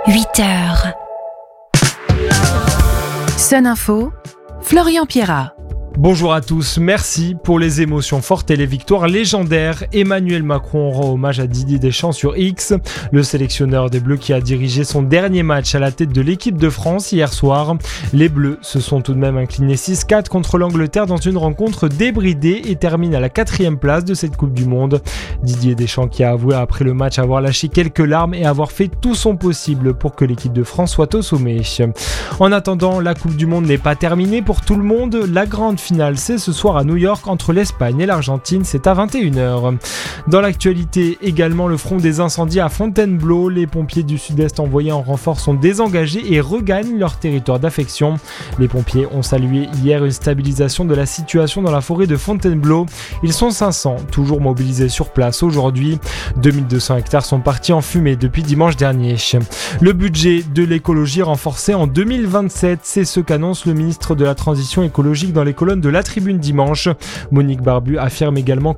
8h. Sun Info, Florian Pierrat. Bonjour à tous, merci pour les émotions fortes et les victoires légendaires. Emmanuel Macron rend hommage à Didier Deschamps sur X, le sélectionneur des Bleus qui a dirigé son dernier match à la tête de l'équipe de France hier soir. Les Bleus se sont tout de même inclinés 6-4 contre l'Angleterre dans une rencontre débridée et terminent à la 4e place de cette Coupe du Monde. Didier Deschamps qui a avoué après le match avoir lâché quelques larmes et avoir fait tout son possible pour que l'équipe de France soit au sommet. En attendant, la Coupe du Monde n'est pas terminée pour tout le monde. La grande finale, c'est ce soir à New York entre l'Espagne et l'Argentine, c'est à 21h. Dans l'actualité également, le front des incendies à Fontainebleau. Les pompiers du Sud-Est envoyés en renfort sont désengagés et regagnent leur territoire d'affection. Les pompiers ont salué hier une stabilisation de la situation dans la forêt de Fontainebleau. Ils sont 500, toujours mobilisés sur place aujourd'hui. 2200 hectares sont partis en fumée depuis dimanche dernier. Le budget de l'écologie renforcé en 2027, c'est ce qu'annonce le ministre de la Transition écologique dans les colonnes de La Tribune dimanche. Monique Barbu affirme également